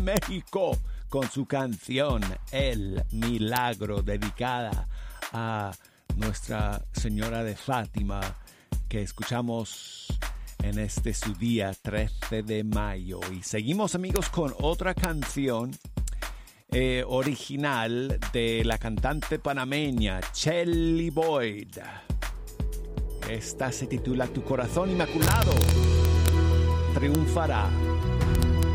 México con su canción El Milagro, dedicada a Nuestra Señora de Fátima, que escuchamos en este su día 13 de mayo. Y seguimos, amigos, con otra canción original de la cantante panameña Chelly Boyd. Esta se titula Tu corazón inmaculado triunfará.